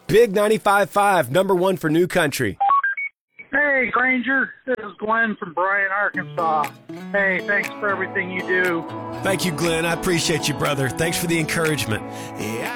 Big 95.5, number one for New Country. Hey, Granger. This is Glenn from Bryan, Arkansas. Hey, thanks for everything you do. Thank you, Glenn. I appreciate you, brother. Thanks for the encouragement. Yeah.